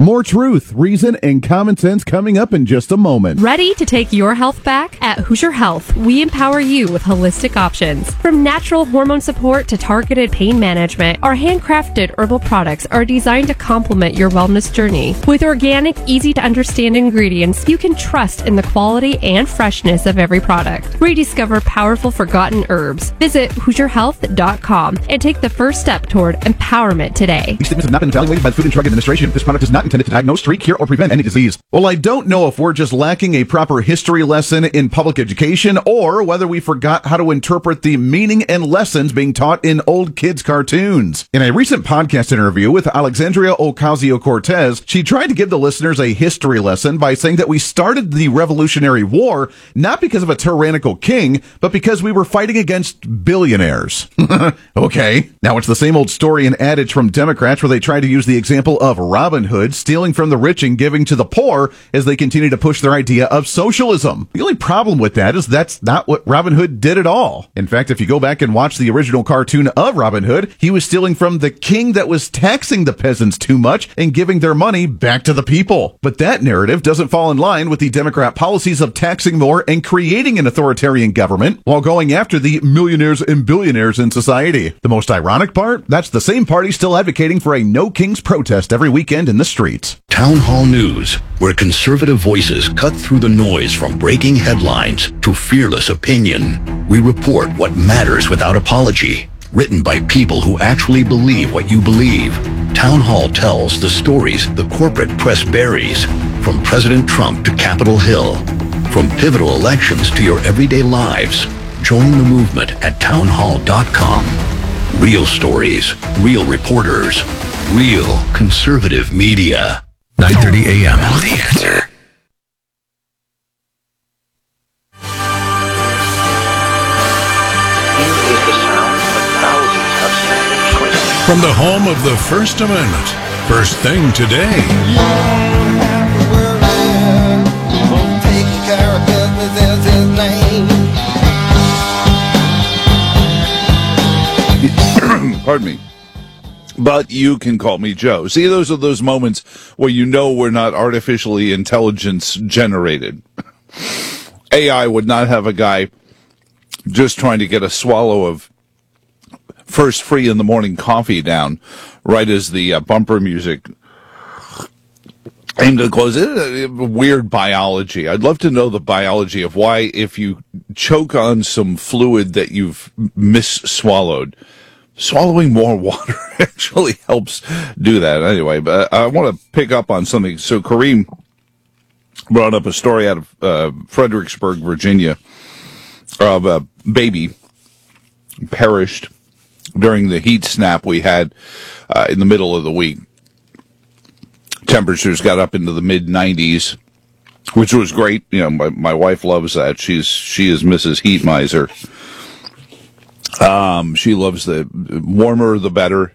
More truth, reason, and common sense coming up in just a moment. Ready to take your health back? At Hoosier Health, we empower you with holistic options. From natural hormone support to targeted pain management, our handcrafted herbal products are designed to complement your wellness journey. With organic, easy-to-understand ingredients, you can trust in the quality and freshness of every product. Rediscover powerful forgotten herbs. Visit HoosierHealth.com and take the first step toward empowerment today. These statements have not been evaluated by the Food and Drug Administration. This product is not intended to diagnose, treat, cure, or prevent any disease. Well, I don't know if we're just lacking a proper history lesson in public education or whether we forgot how to interpret the meaning and lessons being taught in old kids' cartoons. In a recent podcast interview with Alexandria Ocasio-Cortez, she tried to give the listeners a history lesson by saying that we started the Revolutionary War not because of a tyrannical king, but because we were fighting against billionaires. Okay. Now it's the same old story and adage from Democrats where they try to use the example of Robin Hood stealing from the rich and giving to the poor as they continue to push their idea of socialism. The only problem with that is that's not what Robin Hood did at all. In fact, if you go back and watch the original cartoon of Robin Hood, he was stealing from the king that was taxing the peasants too much and giving their money back to the people. But that narrative doesn't fall in line with the Democrat policies of taxing more and creating an authoritarian government while going after the millionaires and billionaires in society. The most ironic part? That's the same party still advocating for a No Kings protest every weekend in the streets. Town Hall News, where conservative voices cut through the noise from breaking headlines to fearless opinion. We report what matters without apology. Written by people who actually believe what you believe. Town Hall tells the stories the corporate press buries, from President Trump to Capitol Hill. From pivotal elections to your everyday lives. Join the movement at townhall.com. Real stories, real reporters, real conservative media. 9:30 a.m. The Answer. Here is the sound of thousands of standing choices. From the home of the First Amendment, first thing today. Pardon me. But you can call me Joe. See, those are those moments where you know we're not artificially intelligence generated. AI would not have a guy just trying to get a swallow of First Free in the Morning coffee down right as the bumper music aimed to close. Weird biology. I'd love to know the biology of why, if you choke on some fluid that you've swallowed, swallowing more water actually helps do that. Anyway, but I want to pick up on something. So Kareem brought up a story out of Fredericksburg, Virginia, of a baby perished during the heat snap we had in the middle of the week. Temperatures got up into the mid-90s, which was great. You know, my wife loves that. She is Mrs. Heat Miser. She loves the warmer, the better.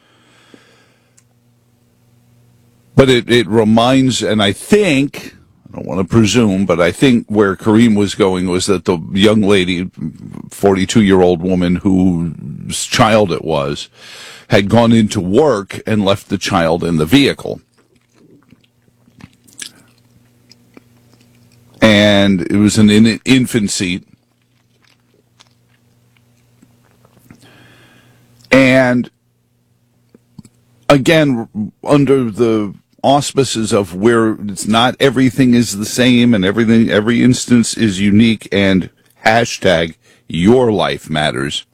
But it reminds, and I think, I don't want to presume, but I think where Kareem was going was that the young lady, 42-year-old woman whose child it was, had gone into work and left the child in the vehicle. And it was an infant seat. And again, under the auspices of where it's not everything is the same and every instance is unique and hashtag your life matters.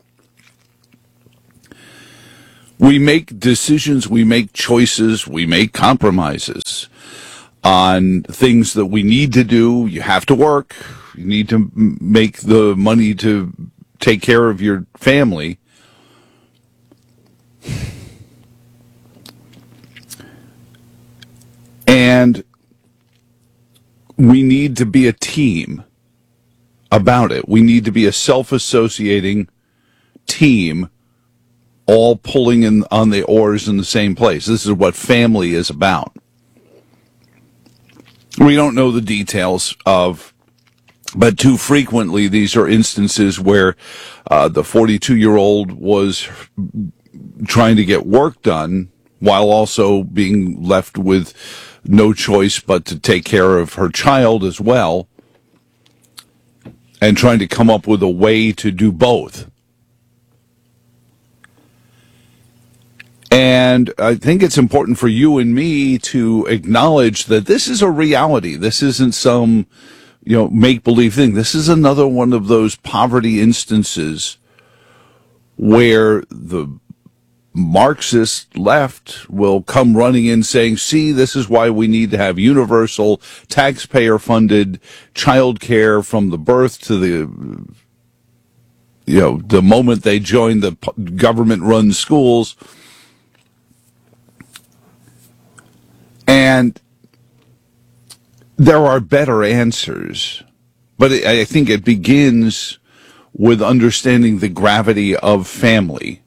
We make decisions, we make choices, we make compromises on things that we need to do. You have to work. You need to make the money to take care of your family. And we need to be a team about it. We need to be a self-associating team, all pulling in on the oars in the same place. This is what family is about. We don't know the details of, but too frequently these are instances where the 42-year-old was trying to get work done while also being left with no choice but to take care of her child as well, and trying to come up with a way to do both. And I think it's important for you and me to acknowledge that this is a reality. This isn't some, make-believe thing. This is another one of those poverty instances where the Marxist left will come running in saying, see, this is why we need to have universal taxpayer-funded child care from the birth to the moment they join the government-run schools. And there are better answers, but I think it begins with understanding the gravity of family.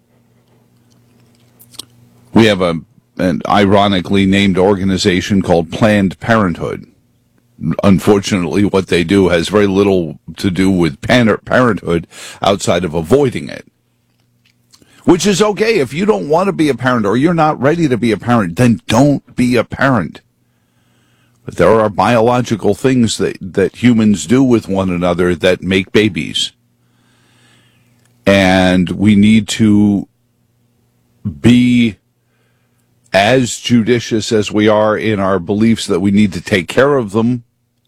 We have an ironically named organization called Planned Parenthood. Unfortunately, what they do has very little to do with parenthood outside of avoiding it. Which is okay. If you don't want to be a parent or you're not ready to be a parent, then don't be a parent. But there are biological things that humans do with one another that make babies. And we need to be as judicious as we are in our beliefs that we need to take care of them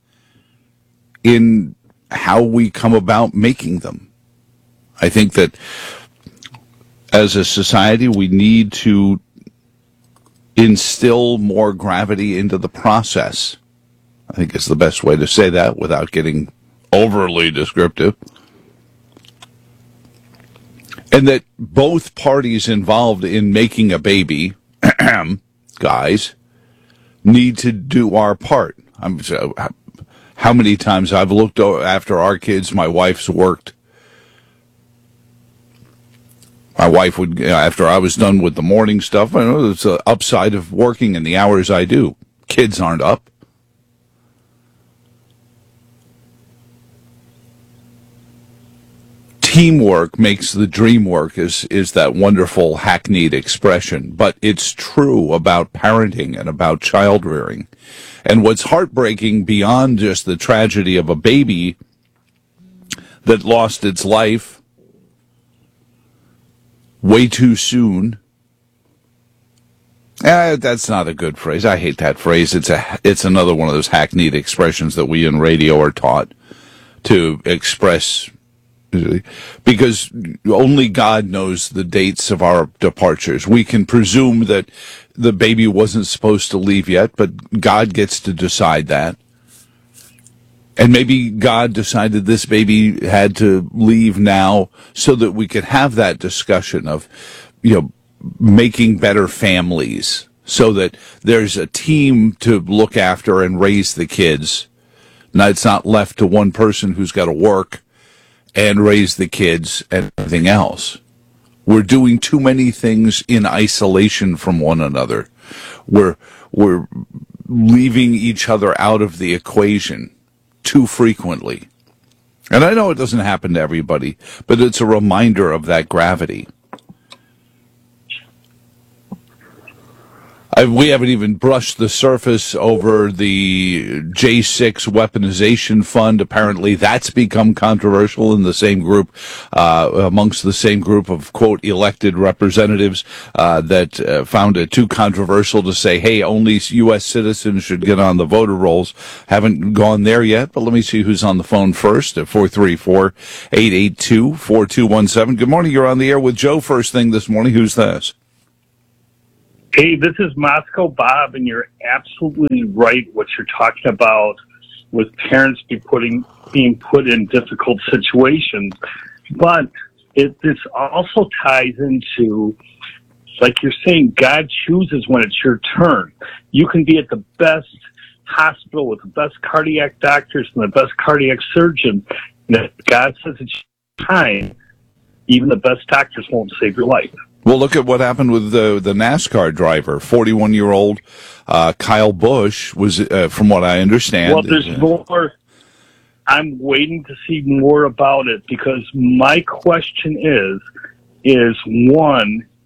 in how we come about making them. I think that as a society, we need to instill more gravity into the process. I think it's the best way to say that without getting overly descriptive. And that both parties involved in making a baby, guys, need to do our part. How many times I've looked after our kids, my wife's worked. My wife would, after I was done with the morning stuff, I know it's the upside of working in the hours I do. Kids aren't up. Teamwork makes the dream work is that wonderful hackneyed expression, but it's true about parenting and about child rearing. And what's heartbreaking beyond just the tragedy of a baby that lost its life way too soon. That's not a good phrase. I hate that phrase. It's another one of those hackneyed expressions that we in radio are taught to express, because only God knows the dates of our departures. We can presume that the baby wasn't supposed to leave yet, but God gets to decide that. And maybe God decided this baby had to leave now so that we could have that discussion of, making better families so that there's a team to look after and raise the kids. Now it's not left to one person who's got to work and raise the kids and everything else. We're doing too many things in isolation from one another. We're leaving each other out of the equation too frequently. And I know it doesn't happen to everybody, but it's a reminder of that gravity. We haven't even brushed the surface over the J6 weaponization fund. Apparently that's become controversial in the same group, amongst the same group of, quote, elected representatives that found it too controversial to say, hey, only U.S. citizens should get on the voter rolls. Haven't gone there yet, but let me see who's on the phone first at 434-882-4217. Good morning. You're on the air with Joe first thing this morning. Who's this? Hey, this is Moscow Bob, and you're absolutely right what you're talking about with parents being put in difficult situations. But this also ties into, like you're saying, God chooses when it's your turn. You can be at the best hospital with the best cardiac doctors and the best cardiac surgeon, and if God says it's your time, even the best doctors won't save your life. Well, look at what happened with the NASCAR driver, 41-year-old Kyle Busch was, from what I understand. Well, there's more. I'm waiting to see more about it because my question is one,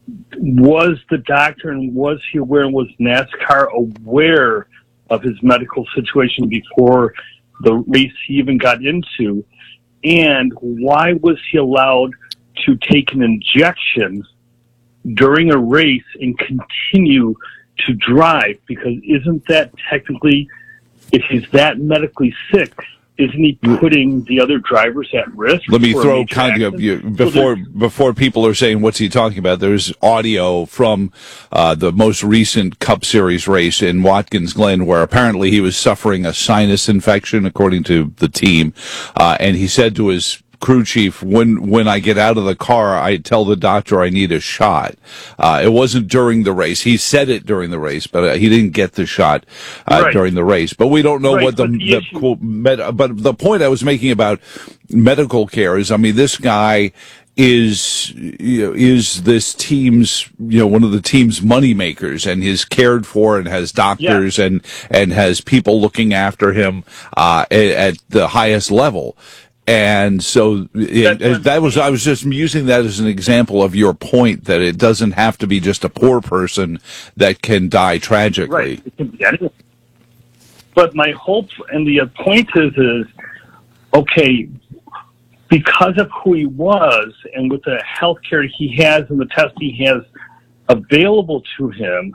was the doctor and was he aware, and was NASCAR aware of his medical situation before the race he even got into? And why was he allowed to take an injection during a race and continue to drive? Because isn't that technically, if he's that medically sick, isn't he putting the other drivers at risk? Let me throw before people are saying what's he talking about. There's audio from the most recent Cup Series race in Watkins Glen, where apparently he was suffering a sinus infection, according to the team, and he said to his crew chief, when I get out of the car, I tell the doctor I need a shot. It wasn't during the race. He said it during the race, but he didn't get the shot during the race. But we don't know what but the point I was making about medical care is, I mean, this guy is this team's, one of the team's money makers, and is cared for and has doctors and has people looking after him at the highest level. And so I was just using that as an example of your point, that it doesn't have to be just a poor person that can die tragically. Right. It can be anyone. But my hope and the point is, okay, because of who he was and with the health care he has and the testing he has available to him,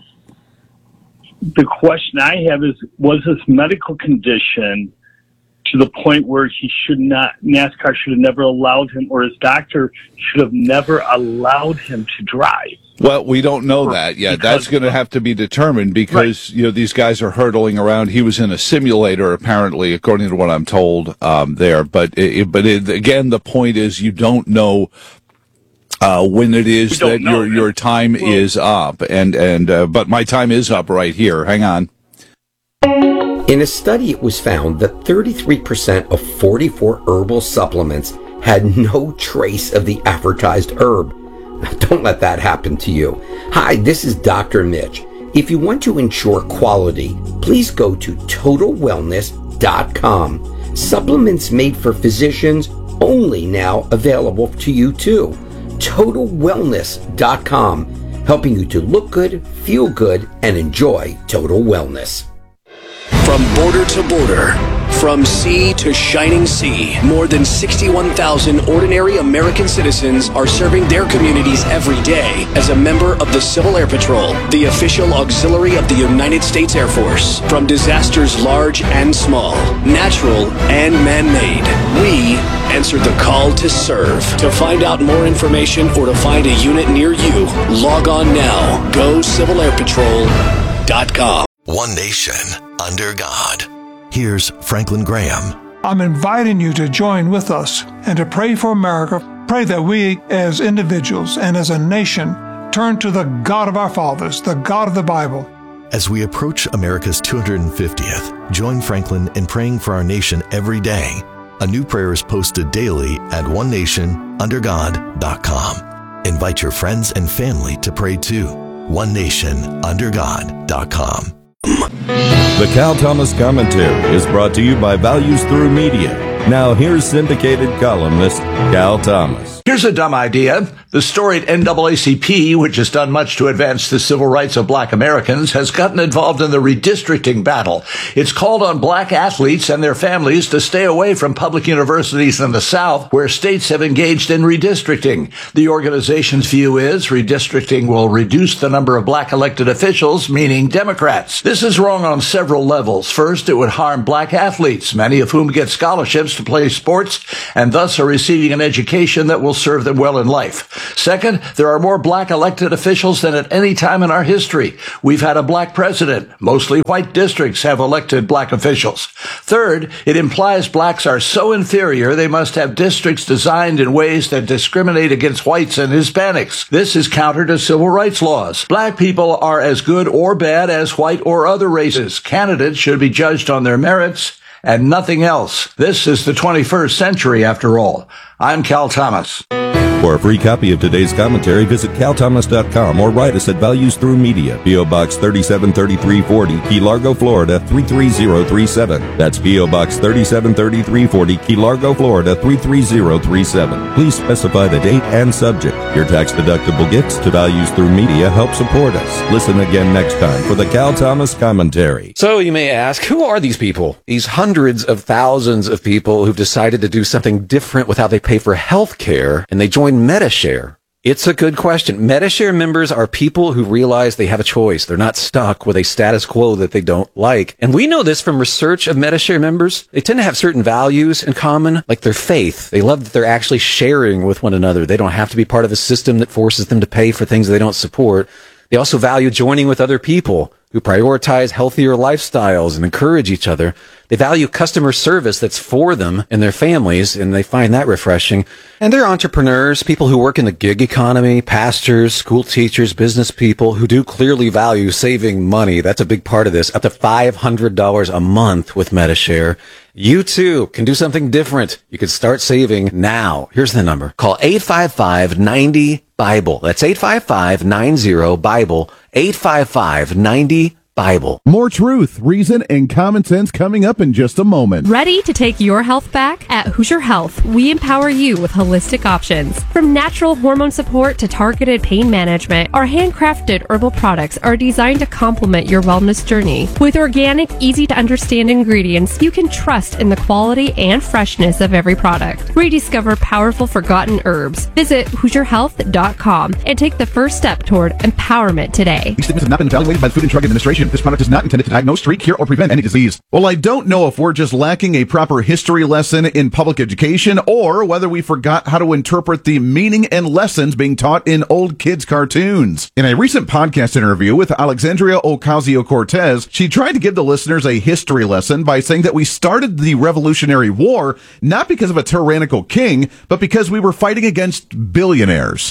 the question I have is, was this medical condition to the point where NASCAR should have never allowed him, or his doctor should have never allowed him to drive? Well, we don't know that yet. That's going to have to be determined because, these guys are hurtling around. He was in a simulator, apparently, according to what I'm told, there. But again, the point is you don't know when it is that your time is up. But my time is up right here. Hang on. In a study, it was found that 33% of 44 herbal supplements had no trace of the advertised herb. Now, don't let that happen to you. Hi, this is Dr. Mitch. If you want to ensure quality, please go to TotalWellness.com. Supplements made for physicians, only now available to you too. TotalWellness.com, helping you to look good, feel good, and enjoy total wellness. From border to border, from sea to shining sea, more than 61,000 ordinary American citizens are serving their communities every day as a member of the Civil Air Patrol, the official auxiliary of the United States Air Force. From disasters large and small, natural and man-made, we answer the call to serve. To find out more information or to find a unit near you, log on now. GoCivilAirPatrol.com. One nation under God. Here's Franklin Graham. I'm inviting you to join with us and to pray for America. Pray that we as individuals and as a nation turn to the God of our fathers, the God of the Bible. As we approach America's 250th, join Franklin in praying for our nation every day. A new prayer is posted daily at onenationundergod.com. Invite your friends and family to pray too. onenationundergod.com. The Cal Thomas Commentary is brought to you by Values Through Media. Now here's syndicated columnist Cal Thomas. Here's a dumb idea. The storied NAACP, which has done much to advance the civil rights of black Americans, has gotten involved in the redistricting battle. It's called on black athletes and their families to stay away from public universities in the South, where states have engaged in redistricting. The organization's view is redistricting will reduce the number of black elected officials, meaning Democrats. This is wrong on several levels. First, it would harm black athletes, many of whom get scholarships to play sports and thus are receiving an education that will serve them well in life. Second, there are more black elected officials than at any time in our history. We've had a black president. Mostly white districts have elected black officials. Third, it implies blacks are so inferior they must have districts designed in ways that discriminate against whites and Hispanics. This is counter to civil rights laws. Black people are as good or bad as white or other races. Candidates should be judged on their merits and nothing else. This is the 21st century, after all. I'm Cal Thomas. For a free copy of today's commentary, visit calthomas.com or write us at Values Through Media, P.O. Box 373340, Key Largo, Florida 33037. That's P.O. Box 373340, Key Largo, Florida 33037. Please specify the date and subject. Your tax-deductible gifts to Values Through Media help support us. Listen again next time for the Cal Thomas Commentary. So you may ask, who are these people? These hundreds of thousands of people who've decided to do something different with how they pay for health care, and they join Medi-Share. It's a good question. Medi-Share members are people who realize they have a choice. They're not stuck with a status quo that they don't like. And we know this from research of Medi-Share members. They tend to have certain values in common, like their faith. They love that they're actually sharing with one another. They don't have to be part of a system that forces them to pay for things they don't support. They also value joining with other people who prioritize healthier lifestyles and encourage each other. They value customer service that's for them and their families, and they find that refreshing. And they're entrepreneurs, people who work in the gig economy, pastors, school teachers, business people who do clearly value saving money. That's a big part of this, up to $500 a month with Medi-Share. You too can do something different. You can start saving now. Here's the number. Call 855-90-BIBLE. That's 855-90-BIBLE. 855-90-BIBLE. More truth, reason, and common sense coming up in just a moment. Ready to take your health back? At Hoosier Health, we empower you with holistic options. From natural hormone support to targeted pain management, our handcrafted herbal products are designed to complement your wellness journey. With organic, easy-to-understand ingredients, you can trust in the quality and freshness of every product. Rediscover powerful forgotten herbs. Visit HoosierHealth.com and take the first step toward empowerment today. These statements have not been evaluated by the Food and Drug Administration. This product is not intended to diagnose, treat, cure, or prevent any disease. Well, I don't know if we're just lacking a proper history lesson in public education or whether we forgot how to interpret the meaning and lessons being taught in old kids' cartoons. In a recent podcast interview with Alexandria Ocasio-Cortez, she tried to give the listeners a history lesson by saying that we started the Revolutionary War not because of a tyrannical king, but because we were fighting against billionaires.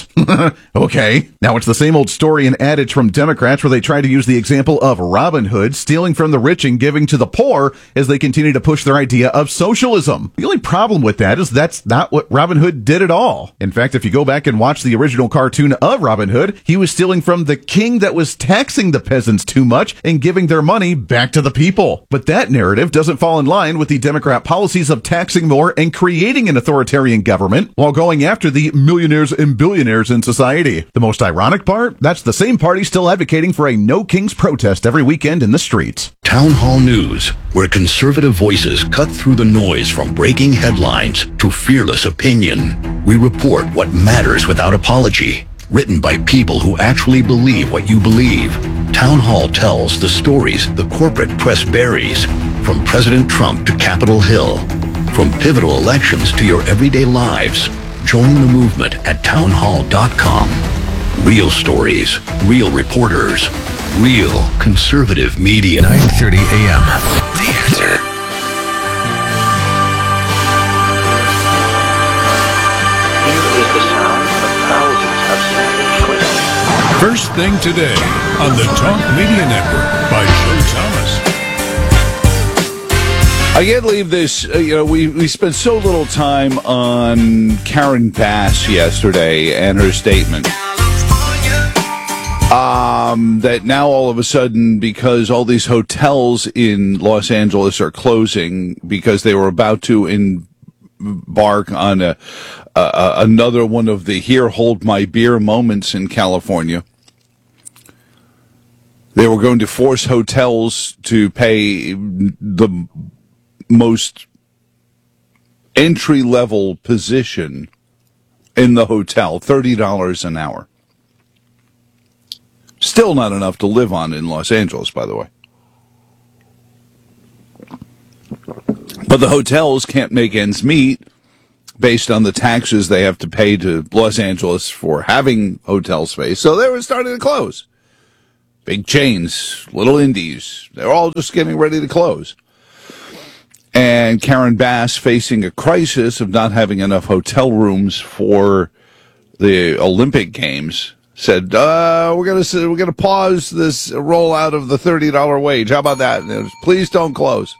Okay. Now it's the same old story and adage from Democrats where they try to use the example of Robin Hood stealing from the rich and giving to the poor as they continue to push their idea of socialism. The only problem with that is that's not what Robin Hood did at all. In fact, if you go back and watch the original cartoon of Robin Hood, he was stealing from the king that was taxing the peasants too much and giving their money back to the people. But that narrative doesn't fall in line with the Democrat policies of taxing more and creating an authoritarian government while going after the millionaires and billionaires in society. The most ironic part? That's the same party still advocating for a No Kings protest every weekend in the streets. Town Hall News, where conservative voices cut through the noise from breaking headlines to fearless opinion. We report what matters without apology. Written by people who actually believe what you believe. Town Hall tells the stories the corporate press buries. From President Trump to Capitol Hill. From pivotal elections to your everyday lives. Join the movement at townhall.com. Real stories, real reporters, real conservative media. 9:30 a.m. The Answer. Here is the sound of thousands of Spanish twists. First thing today on the Talk Media Network by Joe Thomas. I can't leave this, we spent so little time on Karen Bass yesterday and her statement. That now all of a sudden, because all these hotels in Los Angeles are closing because they were about to embark on another one of the here hold my beer moments in California. They were going to force hotels to pay the most entry-level position in the hotel, $30 an hour. Still not enough to live on in Los Angeles, by the way. But the hotels can't make ends meet based on the taxes they have to pay to Los Angeles for having hotel space. So they were starting to close. Big chains, little indies, they're all just getting ready to close. And Karen Bass, facing a crisis of not having enough hotel rooms for the Olympic Games, said, we're gonna pause this rollout of the $30 wage. How about that? Please don't close.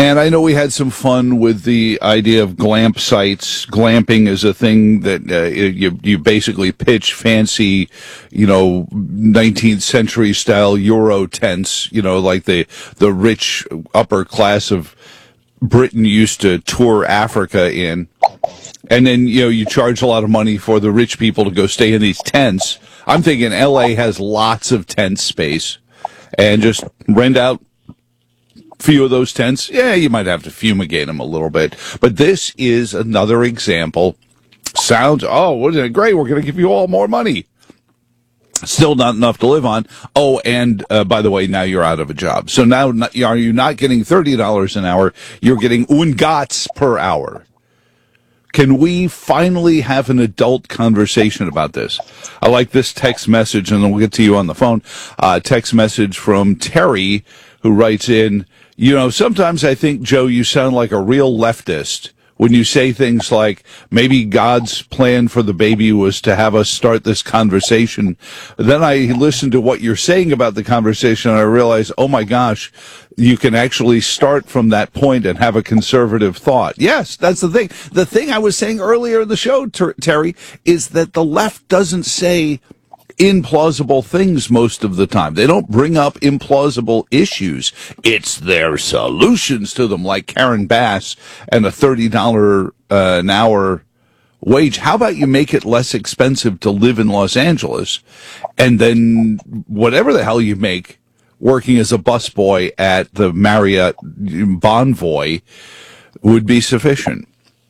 And I know we had some fun with the idea of glamp sites. Glamping is a thing that you basically pitch fancy, 19th century style Euro tents, like the rich upper class of Britain used to tour Africa in. And then, you charge a lot of money for the rich people to go stay in these tents. I'm thinking LA has lots of tent space and just rent out few of those tents. Yeah, you might have to fumigate them a little bit, but this is another example. Sounds, wasn't it great? We're going to give you all more money. Still not enough to live on. Oh, and by the way, now you're out of a job. So now are you not getting $30 an hour? You're getting ungats per hour. Can we finally have an adult conversation about this? I like this text message, and then we'll get to you on the phone. Text message from Terry, who writes in, sometimes I think, Joe, you sound like a real leftist when you say things like, maybe God's plan for the baby was to have us start this conversation. Then I listen to what you're saying about the conversation, and I realize, oh my gosh, you can actually start from that point and have a conservative thought. Yes, that's the thing. The thing I was saying earlier in the show, Terry, is that the left doesn't say implausible things most of the time. They don't bring up implausible issues. It's their solutions to them, like Karen Bass and a $30 an hour wage. How about you make it less expensive to live in Los Angeles, and then whatever the hell you make working as a busboy at the Marriott Bonvoy would be sufficient.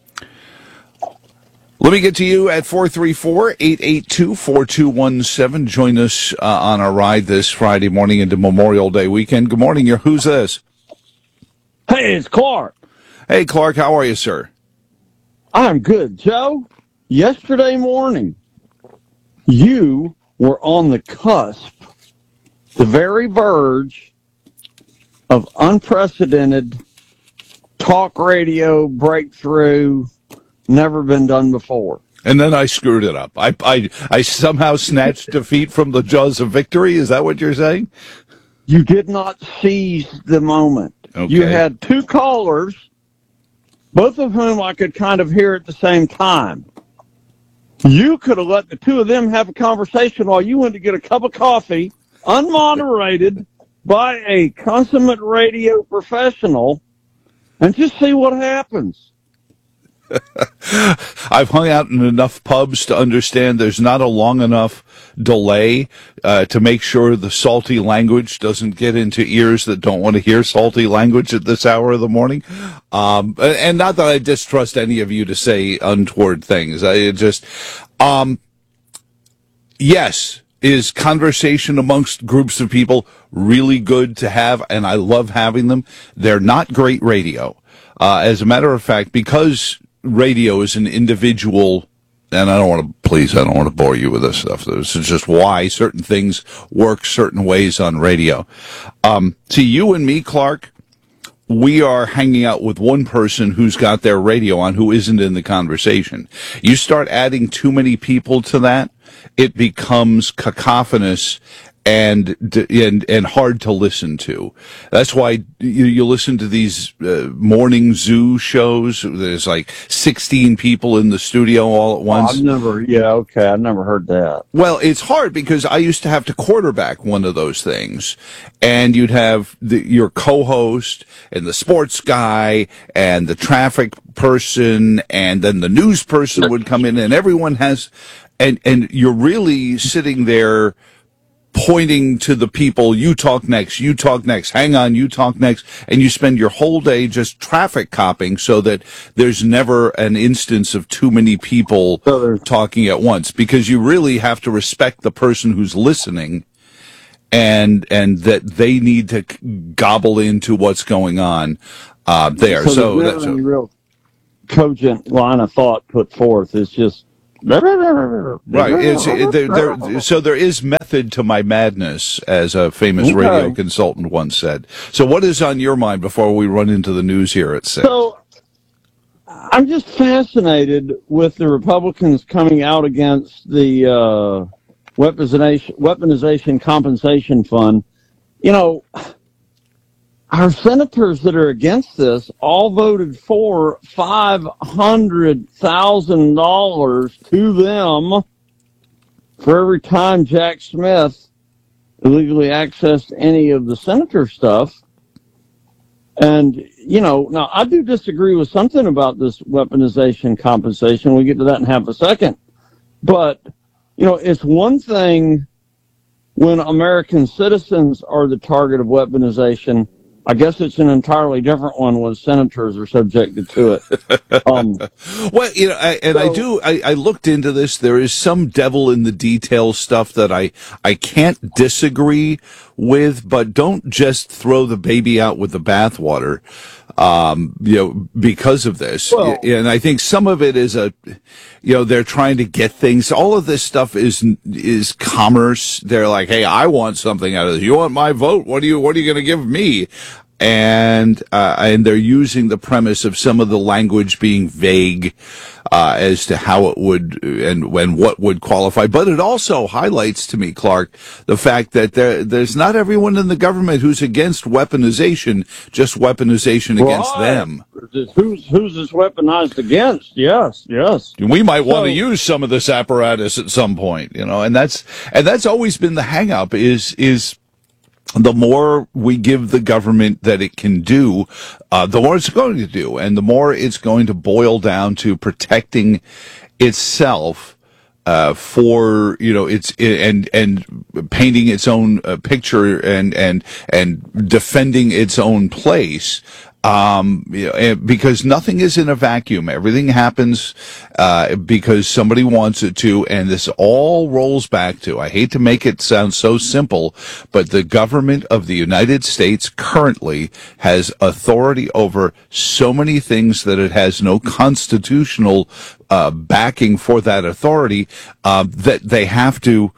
Let me get to you at 434-882-4217. Join us on our ride this Friday morning into Memorial Day weekend. Good morning. Who's this? Hey, it's Clark. Hey, Clark. How are you, sir? I'm good. Joe, yesterday morning, you were on the cusp, the very verge of unprecedented talk radio breakthrough, never been done before. And then I screwed it up. I somehow snatched defeat from the jaws of victory. Is that what you're saying? You did not seize the moment. Okay. You had two callers, both of whom I could kind of hear at the same time. You could have let the two of them have a conversation while you went to get a cup of coffee, unmoderated by a consummate radio professional, and just see what happens. I've hung out in enough pubs to understand there's not a long enough delay to make sure the salty language doesn't get into ears that don't want to hear salty language at this hour of the morning. And not that I distrust any of you to say untoward things. Yes, is conversation amongst groups of people really good to have, and I love having them. They're not great radio. As a matter of fact, because radio is an individual, and I don't want to bore you with this stuff. This is just why certain things work certain ways on radio. See, you and me, Clark, we are hanging out with one person who's got their radio on who isn't in the conversation. You start adding too many people to that, it becomes cacophonous and hard to listen to. That's why you listen to these morning zoo shows. There's like 16 people in the studio all at once. I've never heard that. Well, it's hard because I used to have to quarterback one of those things, and you'd have your co-host and the sports guy and the traffic person, and then the news person would come in, and everyone has, and you're really sitting there pointing to the people, you talk next, hang on, you talk next, and you spend your whole day just traffic copping so that there's never an instance of too many people talking at once, because you really have to respect the person who's listening and that they need to gobble into what's going on there. So there's never any real cogent line of thought put forth. It's just right. So there is method to my madness, as a famous radio consultant once said. So what is on your mind before we run into the news here at 6? So I'm just fascinated with the Republicans coming out against the weaponization compensation fund. You know, our senators that are against this all voted for $500,000 to them for every time Jack Smith illegally accessed any of the senator stuff. And, now I do disagree with something about this weaponization compensation. We'll get to that in half a second. But, it's one thing when American citizens are the target of weaponization. I guess it's an entirely different one when senators are subjected to it. I looked into this. There is some devil in the details stuff that I can't disagree with, but don't just throw the baby out with the bathwater, because of this. Well, and I think some of it is they're trying to get things. All of this stuff is commerce. They're like, hey, I want something out of this. You want my vote? What are you going to give me? And they're using the premise of some of the language being vague as to how it would and what would qualify. But it also highlights to me, Clark, the fact that there's not everyone in the government who's against weaponization, just weaponization against them. Who's this weaponized against? Yes. We might want to use some of this apparatus at some point, and that's always been the hang up is the more we give the government that it can do, the more it's going to do, and the more it's going to boil down to protecting itself for and painting its own picture and defending its own place. Because nothing is in a vacuum. Everything happens because somebody wants it to, and this all rolls back to, I hate to make it sound so simple, but the government of the United States currently has authority over so many things that it has no constitutional backing for that authority, that they have to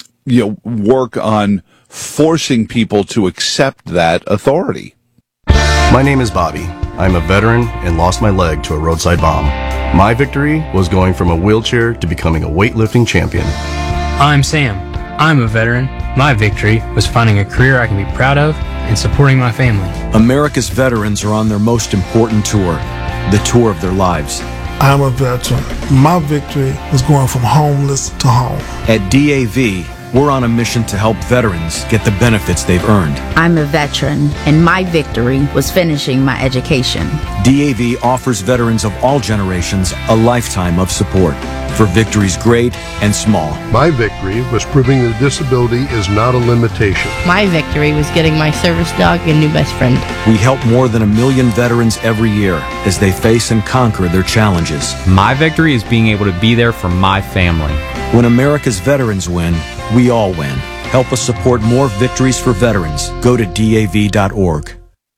work on forcing people to accept that authority. My name is Bobby. I'm a veteran and lost my leg to a roadside bomb. My victory was going from a wheelchair to becoming a weightlifting champion. I'm Sam. I'm a veteran. My victory was finding a career I can be proud of and supporting my family. America's veterans are on their most important tour, the tour of their lives. I'm a veteran. My victory was going from homeless to home. At DAV, we're on a mission to help veterans get the benefits they've earned. I'm a veteran, and my victory was finishing my education. DAV offers veterans of all generations a lifetime of support for victories great and small. My victory was proving that disability is not a limitation. My victory was getting my service dog a new best friend. We help more than 1 million veterans every year as they face and conquer their challenges. My victory is being able to be there for my family. When America's veterans win, we all win. Help us support more victories for veterans. Go to DAV.org.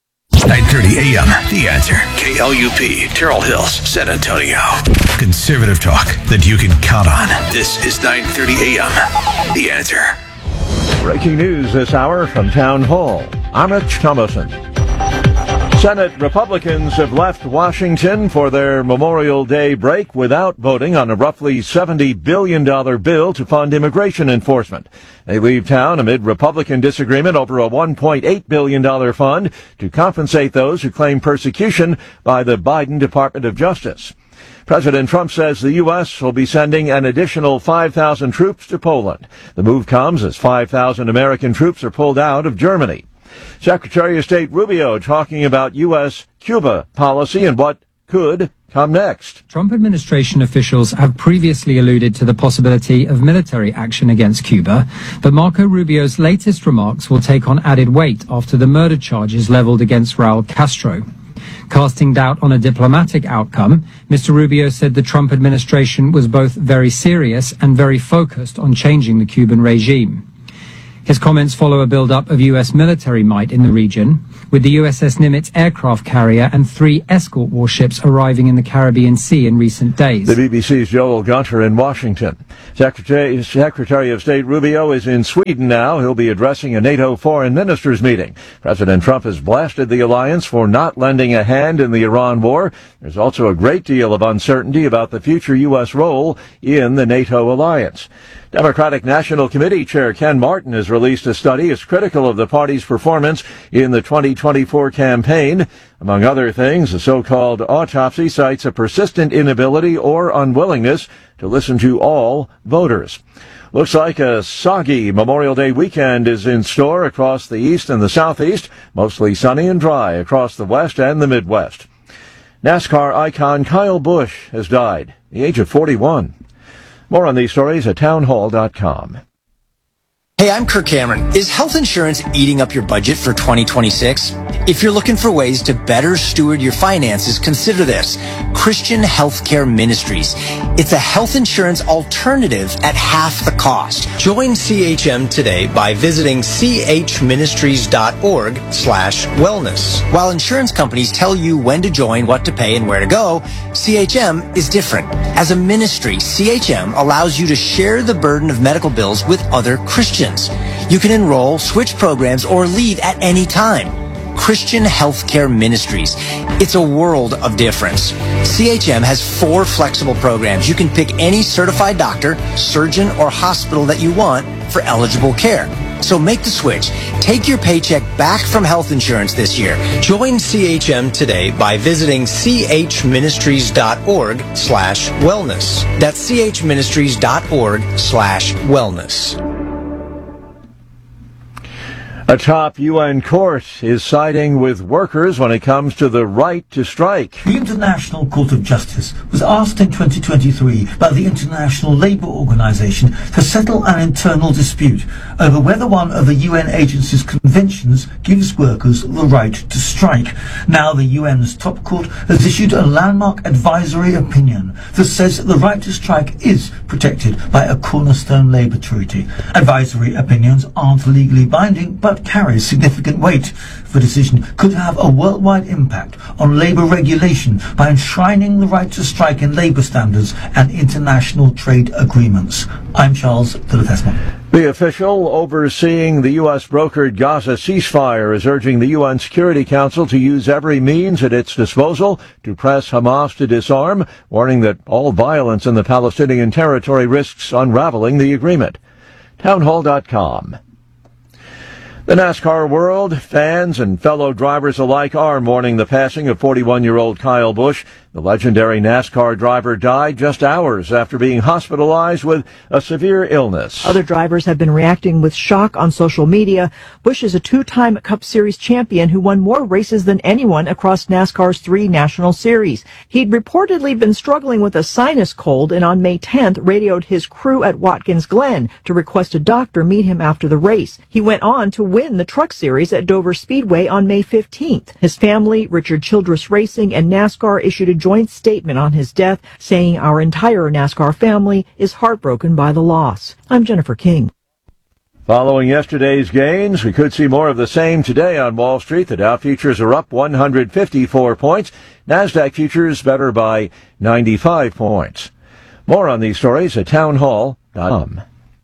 9:30 a.m. The Answer. KLUP, Terrell Hills, San Antonio. Conservative talk that you can count on. This is 9:30 a.m. The Answer. Breaking news this hour from Town Hall. I'm Rich Thomason. Senate Republicans have left Washington for their Memorial Day break without voting on a roughly $70 billion bill to fund immigration enforcement. They leave town amid Republican disagreement over a $1.8 billion fund to compensate those who claim persecution by the Biden Department of Justice. President Trump says the U.S. will be sending an additional 5,000 troops to Poland. The move comes as 5,000 American troops are pulled out of Germany. Secretary of State Rubio talking about U.S.-Cuba policy and what could come next. Trump administration officials have previously alluded to the possibility of military action against Cuba, but Marco Rubio's latest remarks will take on added weight after the murder charges leveled against Raul Castro. Casting doubt on a diplomatic outcome, Mr. Rubio said the Trump administration was both very serious and very focused on changing the Cuban regime. His comments follow a build-up of U.S. military might in the region, with the USS Nimitz aircraft carrier and 3 escort warships arriving in the Caribbean Sea in recent days. The BBC's Joel Gunter in Washington. Secretary of State Rubio is in Sweden now. He'll be addressing a NATO foreign ministers meeting. President Trump has blasted the alliance for not lending a hand in the Iran war. There's also a great deal of uncertainty about the future U.S. role in the NATO alliance. Democratic National Committee Chair Ken Martin is released a study is critical of the party's performance in the 2024 campaign. Among other things, the so-called autopsy cites a persistent inability or unwillingness to listen to all voters. Looks like a soggy Memorial Day weekend is in store across the east and the southeast, mostly sunny and dry across the west and the Midwest. NASCAR icon Kyle Busch has died at the age of 41. More on these stories at townhall.com. Hey, I'm Kirk Cameron. Is health insurance eating up your budget for 2026? If you're looking for ways to better steward your finances, consider this. Christian Healthcare Ministries. It's a health insurance alternative at half the cost. Join CHM today by visiting chministries.org/wellness. While insurance companies tell you when to join, what to pay, and where to go, CHM is different. As a ministry, CHM allows you to share the burden of medical bills with other Christians. You can enroll, switch programs, or leave at any time. Christian Healthcare Ministries. It's a world of difference. CHM has 4 flexible programs. You can pick any certified doctor, surgeon, or hospital that you want for eligible care. So make the switch. Take your paycheck back from health insurance this year. Join CHM today by visiting chministries.org/wellness. That's chministries.org/wellness. A top UN court is siding with workers when it comes to the right to strike. The International Court of Justice was asked in 2023 by the International Labour Organization to settle an internal dispute over whether one of the UN agency's conventions gives workers the right to strike. Now the UN's top court has issued a landmark advisory opinion that says the right to strike is protected by a cornerstone labour treaty. Advisory opinions aren't legally binding, but carries significant weight. The decision could have a worldwide impact on labour regulation by enshrining the right to strike in labour standards and international trade agreements. I'm Charles Philip-Esmond. The official overseeing the U.S. brokered Gaza ceasefire is urging the UN Security Council to use every means at its disposal to press Hamas to disarm, warning that all violence in the Palestinian territory risks unraveling the agreement. Townhall.com. The NASCAR world, fans and fellow drivers alike are mourning the passing of 41-year-old Kyle Busch. The legendary NASCAR driver died just hours after being hospitalized with a severe illness. Other drivers have been reacting with shock on social media. Busch is a 2-time Cup Series champion who won more races than anyone across NASCAR's 3 national series. He'd reportedly been struggling with a sinus cold and on May 10th radioed his crew at Watkins Glen to request a doctor meet him after the race. He went on to win the Truck Series at Dover Speedway on May 15th. His family, Richard Childress Racing, and NASCAR issued a joint statement on his death, saying our entire NASCAR family is heartbroken by the loss. I'm Jennifer King. Following yesterday's gains, we could see more of the same today on Wall Street. The Dow futures are up 154 points. NASDAQ futures better by 95 points. More on these stories at townhall.com.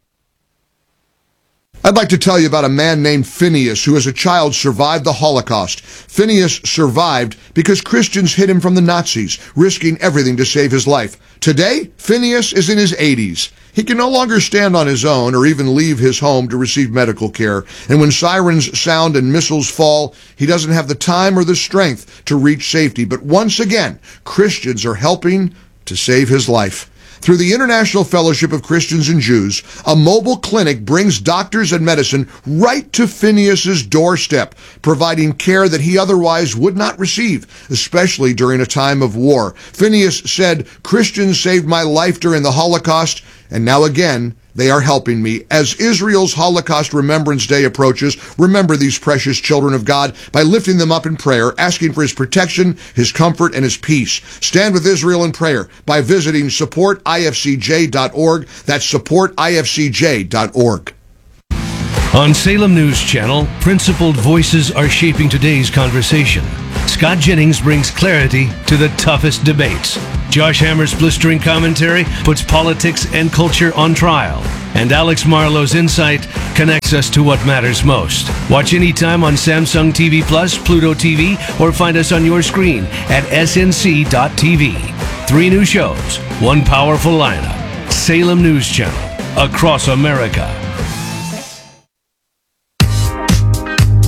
I'd like to tell you about a man named Phineas who as a child survived the Holocaust. Phineas survived because Christians hid him from the Nazis, risking everything to save his life. Today, Phineas is in his 80s. He can no longer stand on his own or even leave his home to receive medical care. And when sirens sound and missiles fall, he doesn't have the time or the strength to reach safety. But once again, Christians are helping to save his life. Through the International Fellowship of Christians and Jews, a mobile clinic brings doctors and medicine right to Phineas's doorstep, providing care that he otherwise would not receive, especially during a time of war. Phineas said, "Christians saved my life during the Holocaust, and now again, they are helping me." As Israel's Holocaust Remembrance Day approaches, remember these precious children of God by lifting them up in prayer, asking for his protection, his comfort, and his peace. Stand with Israel in prayer by visiting supportifcj.org. That's supportifcj.org. On Salem News Channel, principled voices are shaping today's conversation. Scott Jennings brings clarity to the toughest debates. Josh Hammer's blistering commentary puts politics and culture on trial. And Alex Marlowe's insight connects us to what matters most. Watch anytime on Samsung TV Plus, Pluto TV, or find us on your screen at snc.tv. 3 new shows, 1 powerful lineup. Salem News Channel, across America.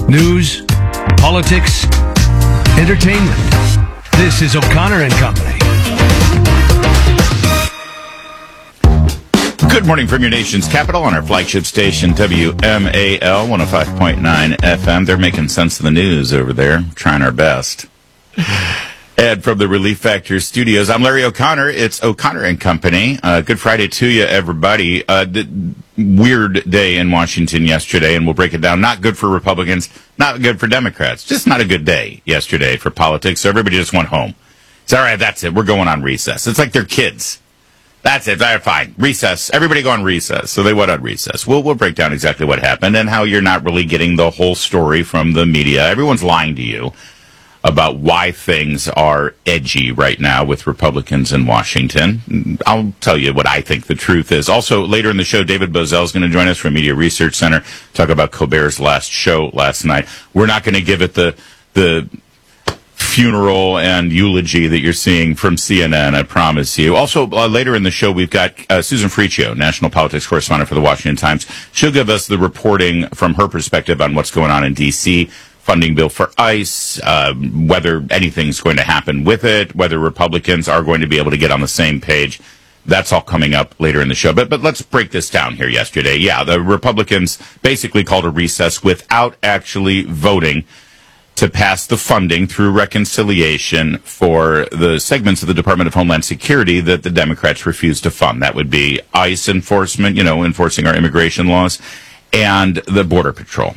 News, politics, entertainment. This is O'Connor and Company. Good morning from your nation's capital on our flagship station, WMAL 105.9 FM. They're making sense of the news over there, trying our best. And from the Relief Factor studios, I'm Larry O'Connor. It's O'Connor and Company. Good Friday to you, everybody. Weird day in Washington yesterday, and we'll break it down. Not good for Republicans, not good for Democrats. Just not a good day yesterday for politics, so everybody just went home. It's all right, that's it. We're going on recess. It's like they're kids. That's it. All right, fine. Recess. Everybody go on recess. So they went on recess. We'll break down exactly what happened and how you're not really getting the whole story from the media. Everyone's lying to you about why things are edgy right now with Republicans in Washington. I'll tell you what I think the truth is. Also, later in the show, David Bozell is going to join us from Media Research Center, talk about Colbert's last show last night. We're not going to give it the funeral and eulogy that you're seeing from CNN, I promise you. Also, later in the show, we've got Susan Friccio, national politics correspondent for the Washington Times. She'll give us the reporting from her perspective on what's going on in D.C., funding bill for ICE, whether anything's going to happen with it, whether Republicans are going to be able to get on the same page. That's all coming up later in the show. But let's break this down here yesterday. Yeah, the Republicans basically called a recess without actually voting to pass the funding through reconciliation for the segments of the Department of Homeland Security that the Democrats refused to fund. That would be ICE enforcement, enforcing our immigration laws, and the Border Patrol.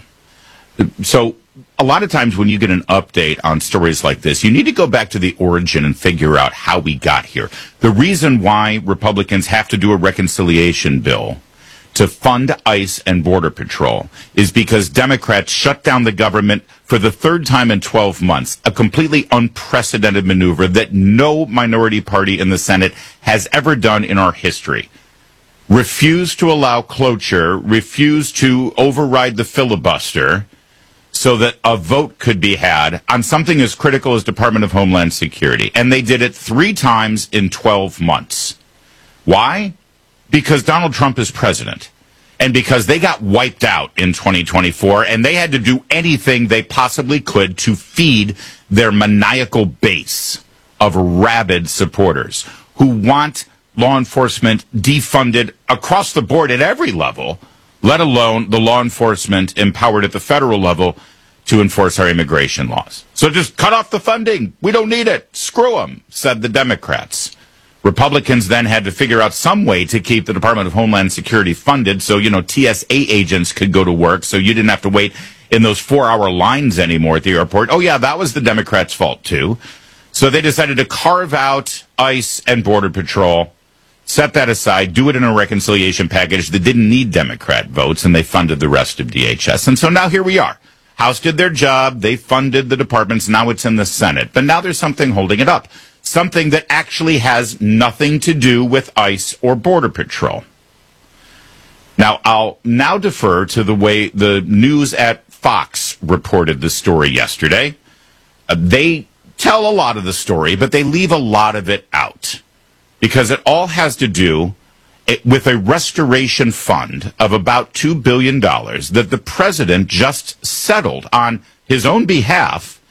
So a lot of times when you get an update on stories like this, you need to go back to the origin and figure out how we got here. The reason why Republicans have to do a reconciliation bill to fund ICE and Border Patrol is because Democrats shut down the government for the third time in 12 months, a completely unprecedented maneuver that no minority party in the Senate has ever done in our history. Refused to allow cloture, refused to override the filibuster, so that a vote could be had on something as critical as Department of Homeland Security. And they did it 3 times in 12 months. Why? Because Donald Trump is president. And because they got wiped out in 2024, and they had to do anything they possibly could to feed their maniacal base of rabid supporters who want law enforcement defunded across the board at every level, let alone the law enforcement empowered at the federal level to enforce our immigration laws. So just cut off the funding. We don't need it. Screw them, said the Democrats. Republicans then had to figure out some way to keep the Department of Homeland Security funded so, TSA agents could go to work so you didn't have to wait in those 4-hour lines anymore at the airport. Oh, yeah, that was the Democrats' fault, too. So they decided to carve out ICE and Border Patrol, set that aside, do it in a reconciliation package that didn't need Democrat votes, and they funded the rest of DHS. And so now here we are. House did their job. They funded the departments. Now it's in the Senate. But now there's something holding it up. Something that actually has nothing to do with ICE or Border Patrol. Now, I'll now defer to the way the news at Fox reported the story yesterday. They tell a lot of the story, but they leave a lot of it out. Because it all has to do with a restoration fund of about $2 billion that the president just settled on his own behalf.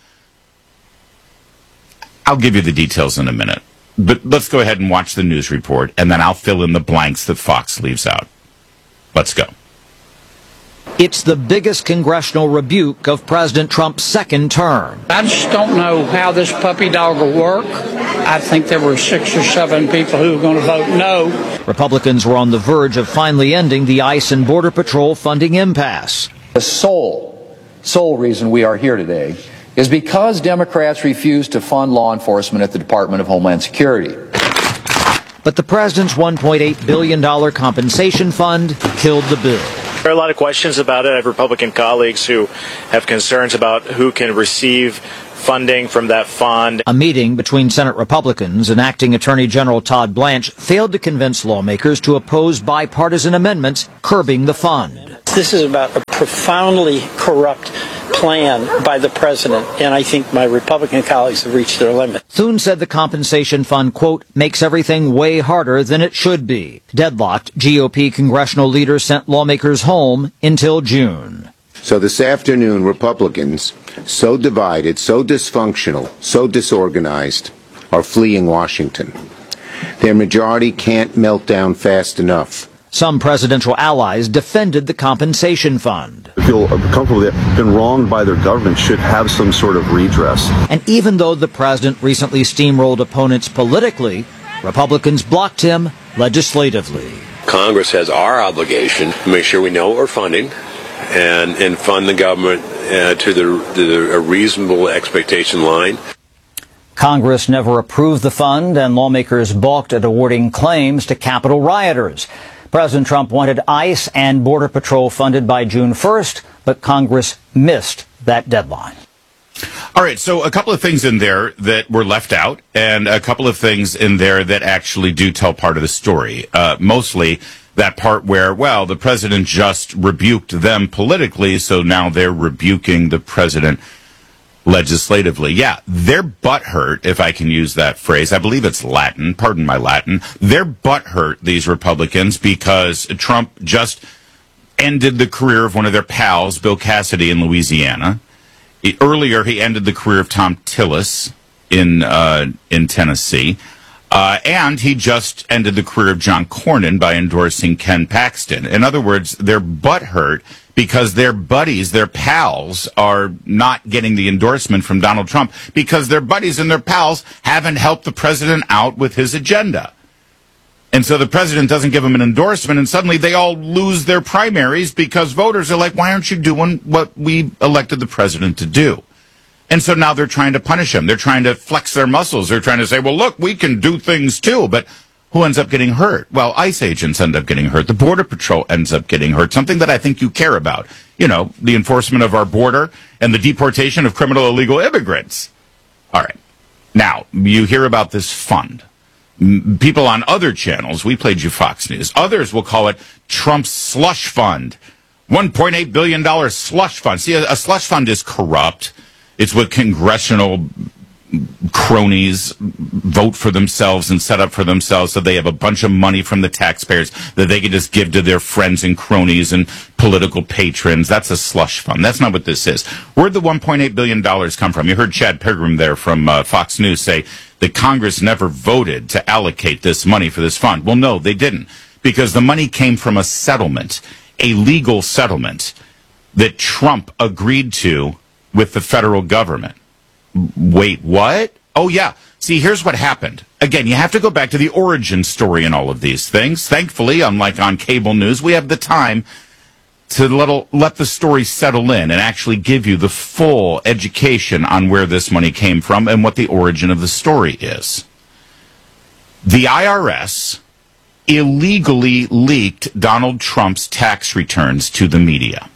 I'll give you the details in a minute. But let's go ahead and watch the news report, and then I'll fill in the blanks that Fox leaves out. Let's go. It's the biggest congressional rebuke of President Trump's second term. I just don't know how this puppy dog will work. I think there were 6 or 7 people who were going to vote no. Republicans were on the verge of finally ending the ICE and Border Patrol funding impasse. The sole reason we are here today is because Democrats refuse to fund law enforcement at the Department of Homeland Security. But the president's $1.8 billion compensation fund killed the bill. There are a lot of questions about it. I have Republican colleagues who have concerns about who can receive funding from that fund. A meeting between Senate Republicans and Acting Attorney General Todd Blanche failed to convince lawmakers to oppose bipartisan amendments curbing the fund. This is about a profoundly corrupt plan by the president, and I think my Republican colleagues have reached their limit. Thune said the compensation fund, quote, makes everything way harder than it should be. Deadlocked, GOP congressional leaders sent lawmakers home until June. So this afternoon, Republicans, so divided, so dysfunctional, so disorganized, are fleeing Washington. Their majority can't melt down fast enough. Some presidential allies defended the compensation fund. Feel comfortable that been wronged by their government should have some sort of redress. And even though the president recently steamrolled opponents politically, Republicans blocked him legislatively. Congress has our obligation to make sure we know what we're funding and fund the government to a reasonable expectation line. Congress never approved the fund, and lawmakers balked at awarding claims to Capitol rioters. President Trump wanted ICE and Border Patrol funded by June 1st, but Congress missed that deadline. All right, so a couple of things in there that were left out, and a couple of things in there that actually do tell part of the story. Mostly that part where, well, the president just rebuked them politically, so now they're rebuking the president legislatively. Yeah, they're butthurt, if I can use that phrase. I believe it's Latin. Pardon my Latin. They're butthurt, these Republicans, because Trump just ended the career of one of their pals, Bill Cassidy, in Louisiana. Earlier, he ended the career of Tom Tillis in Tennessee. And he just ended the career of John Cornyn by endorsing Ken Paxton. In other words, they're butthurt because their buddies, their pals, are not getting the endorsement from Donald Trump because their buddies and their pals haven't helped the president out with his agenda. And so the president doesn't give them an endorsement, and suddenly they all lose their primaries because voters are like, why aren't you doing what we elected the president to do? And so now they're trying to punish him. They're trying to flex their muscles. They're trying to say, well, look, we can do things too. But who ends up getting hurt? Well, ICE agents end up getting hurt. The Border Patrol ends up getting hurt, something that I think you care about. You know, the enforcement of our border and the deportation of criminal illegal immigrants. All right. Now, you hear about this fund. People on other channels, we played you Fox News. Others will call it Trump's slush fund. $1.8 billion slush fund. See, a slush fund is corrupt. It's what congressional cronies vote for themselves and set up for themselves so they have a bunch of money from the taxpayers that they can just give to their friends and cronies and political patrons. That's a slush fund. That's not what this is. Where'd the $1.8 billion come from? You heard Chad Pigram there from Fox News say that Congress never voted to allocate this money for this fund. Well, no, they didn't, because the money came from a settlement, a legal settlement that Trump agreed to with the federal government. Wait, what? Oh, yeah. See, here's what happened. Again, you have to go back to the origin story in all of these things. Thankfully, unlike on cable news, we have the time to let the story settle in and actually give you the full education on where this money came from and what the origin of the story is. The IRS illegally leaked Donald Trump's tax returns to the media.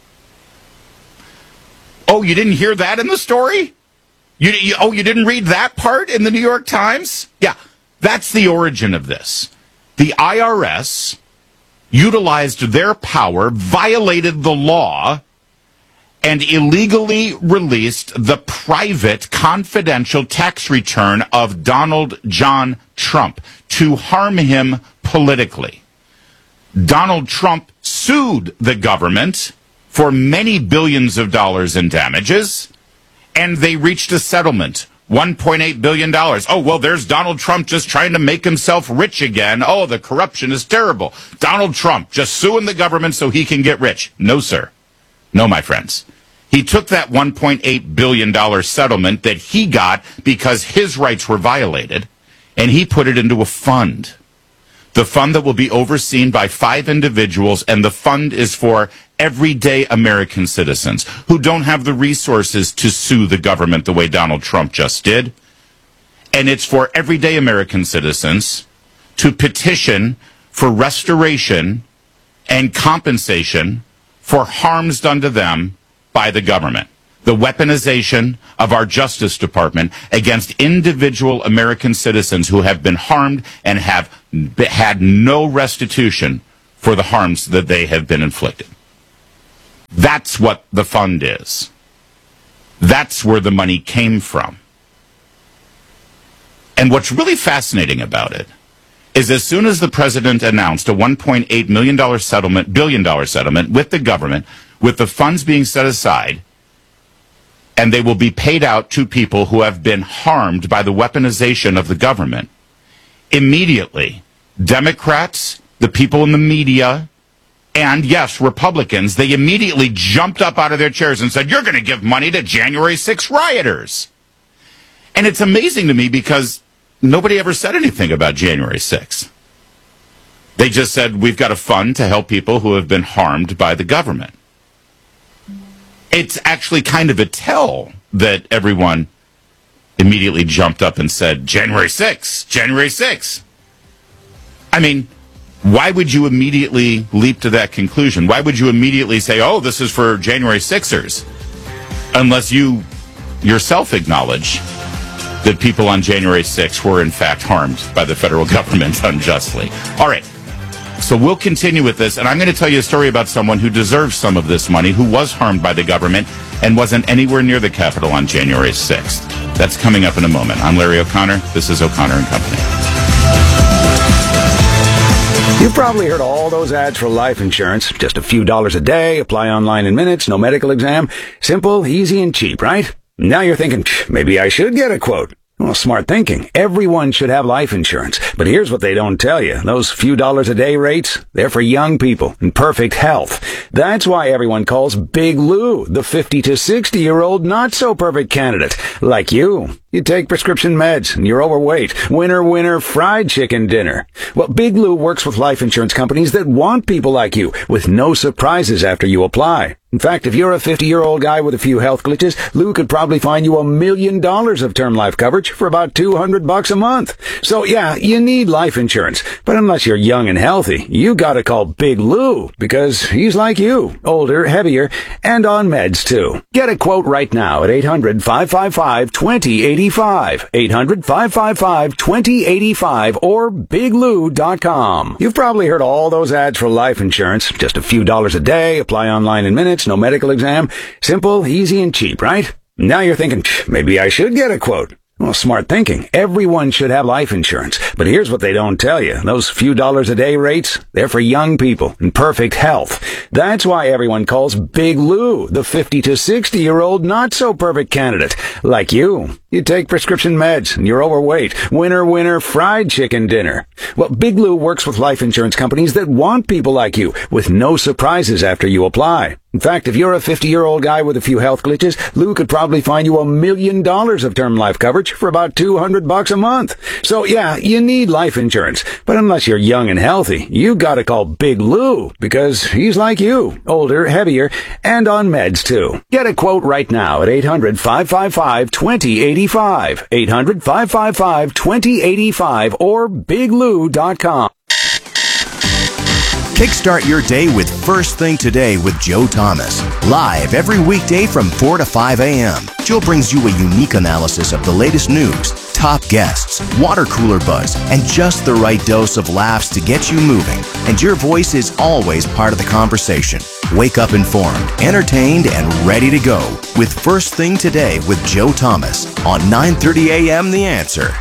Oh, you didn't hear that in the story? You didn't read that part in the New York Times? Yeah, that's the origin of this. The IRS utilized their power, violated the law, and illegally released the private, confidential tax return of Donald John Trump to harm him politically. Donald Trump sued the government for many billions of dollars in damages, and they reached a settlement, $1.8 billion. Oh, well, there's Donald Trump just trying to make himself rich again. Oh, the corruption is terrible. Donald Trump just suing the government so he can get rich. No, sir. No, my friends. He took that $1.8 billion settlement that he got because his rights were violated, and he put it into a fund. The fund that will be overseen by 5 individuals, and the fund is for everyday American citizens who don't have the resources to sue the government the way Donald Trump just did. And it's for everyday American citizens to petition for restoration and compensation for harms done to them by the government. The weaponization of our Justice Department against individual American citizens who have been harmed and have had no restitution for the harms that they have been inflicted. That's what the fund is. That's where the money came from. And what's really fascinating about it is as soon as the president announced a $1.8 billion settlement with the government, with the funds being set aside, and they will be paid out to people who have been harmed by the weaponization of the government, immediately, Democrats, the people in the media, and yes, Republicans, they immediately jumped up out of their chairs and said, you're going to give money to January 6 rioters. And it's amazing to me because nobody ever said anything about January 6. They just said, we've got a fund to help people who have been harmed by the government. It's actually kind of a tell that everyone immediately jumped up and said, January 6, January 6. I mean, why would you immediately leap to that conclusion? Why would you immediately say, oh, this is for January 6ers? Unless you yourself acknowledge that people on January 6 were in fact harmed by the federal government unjustly. All right. So we'll continue with this, and I'm going to tell you a story about someone who deserves some of this money, who was harmed by the government and wasn't anywhere near the Capitol on January 6th. That's coming up in a moment. I'm Larry O'Connor. This is O'Connor and Company. You've probably heard all those ads for life insurance. Just a few dollars a day, apply online in minutes, no medical exam. Simple, easy, and cheap, right? Now you're thinking, maybe I should get a quote. Well, smart thinking. Everyone should have life insurance. But here's what they don't tell you. Those few dollars a day rates, they're for young people in perfect health. That's why everyone calls Big Lou the 50 to 60-year-old not-so-perfect candidate. Like you. You take prescription meds and you're overweight. Winner, fried chicken dinner. Well, Big Lou works with life insurance companies that want people like you with no surprises after you apply. In fact, if you're a 50-year-old guy with a few health glitches, Lou could probably find you $1 million of term life coverage for about $200 a month. So yeah, you need life insurance. But unless you're young and healthy, you gotta call Big Lou because he's like you, older, heavier, and on meds too. Get a quote right now at 800-555-2085. 800-555-2085 or biglou.com. You've probably heard all those ads for life insurance. Just a few dollars a day, apply online in minutes, no medical exam. Simple, easy, and cheap, right? Now you're thinking, maybe I should get a quote. Well, smart thinking. Everyone should have life insurance. But here's what they don't tell you. Those few dollars a day rates, they're for young people in perfect health. That's why everyone calls Big Lou the 50 to 60-year-old not-so-perfect candidate. Like you. You take prescription meds and you're overweight. Winner, fried chicken dinner. Well, Big Lou works with life insurance companies that want people like you with no surprises after you apply. In fact, if you're a 50-year-old guy with a few health glitches, Lou could probably find you $1 million of term life coverage for about $200 a month. So yeah, you need life insurance. But unless you're young and healthy, you gotta call Big Lou because he's like you, older, heavier, and on meds too. Get a quote right now at 800-555-2085. 800-555-2085 or biglou.com. Kickstart your day with First Thing Today with Joe Thomas. Live every weekday from 4 to 5 a.m. Joe brings you a unique analysis of the latest news, top guests, water cooler buzz, and just the right dose of laughs to get you moving. And your voice is always part of the conversation. Wake up informed, entertained, and ready to go with First Thing Today with Joe Thomas on 9:30 a.m. The Answer.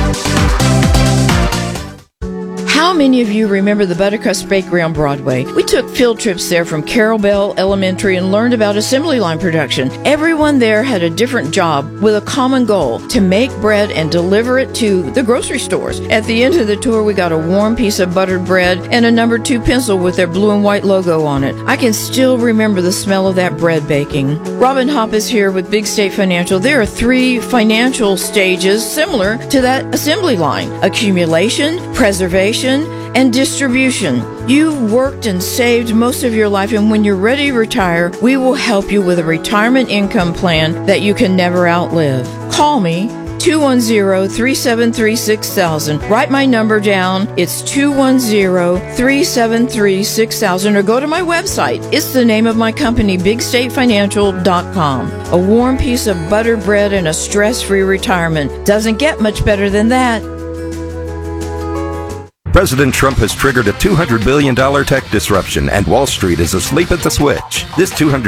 How many of you remember the Buttercrust Bakery on Broadway? We took field trips there from Carroll Bell Elementary and learned about assembly line production. Everyone there had a different job with a common goal, to make bread and deliver it to the grocery stores. At the end of the tour, we got a warm piece of buttered bread and a number 2 pencil with their blue and white logo on it. I can still remember the smell of that bread baking. Robin Hopp is here with Big State Financial. There are 3 financial stages similar to that assembly line: accumulation, preservation, and distribution. You've worked and saved most of your life, and when you're ready to retire, we will help you with a retirement income plan that you can never outlive. Call me, 210-373-6000. Write my number down. It's 210-373-6000, or go to my website. It's the name of my company, BigStateFinancial.com. A warm piece of buttered bread and a stress-free retirement. Doesn't get much better than that. President Trump has triggered a $200 billion tech disruption, and Wall Street is asleep at the switch. This $200